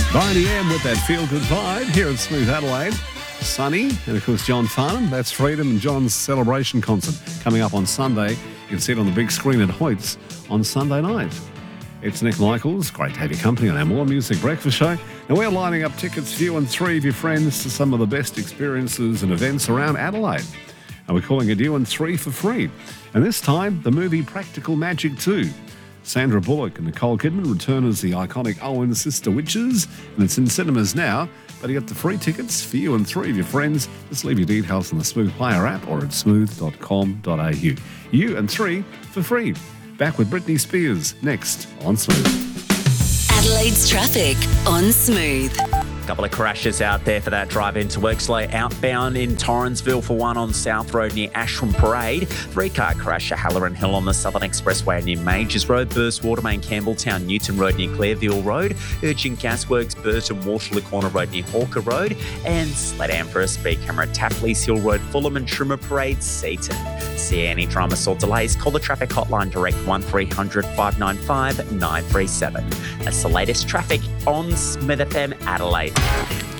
Boney M with that feel-good vibe here at Smooth Adelaide. Sunny, and of course John Farnham. That's Freedom and John's celebration concert coming up on Sunday. You can see it on the big screen at Hoyts on Sunday night. It's Nick Michaels. Great to have your company on our More Music Breakfast Show. And we're lining up tickets for you and three of your friends to some of the best experiences and events around Adelaide. And we're calling it you and three for free. And this time, the movie Practical Magic 2. Sandra Bullock and Nicole Kidman return as the iconic Owen sister witches, and it's in cinemas now. But you get the free tickets for you and three of your friends. Just leave your details on the Smooth Player app or at smooth.com.au. You and three for free. Back with Britney Spears next on Smooth. Adelaide's traffic on Smooth. Couple of crashes out there for that drive into work. Slow outbound in Torrensville for one on South Road near Ashram Parade. 3-car crash at Halloran Hill on the Southern Expressway near Majors Road. Burst Watermain Campbelltown Newton Road near Clareville Road. Urgent Gasworks Burton Waterloo Corner Road near Hawker Road. And slowed down for a speed camera at Tapley's Hill Road, Fulham and Trimmer Parade, Seaton. See any dramas or delays? Call the traffic hotline direct 1300 595 937. That's the latest traffic on Smith FM Adelaide.